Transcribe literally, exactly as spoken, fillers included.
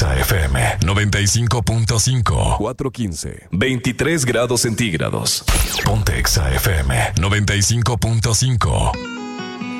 Exa F M noventa y cinco punto cinco. cuatro quince. veintitrés grados centígrados. Ponte Exa F M noventa y cinco punto cinco.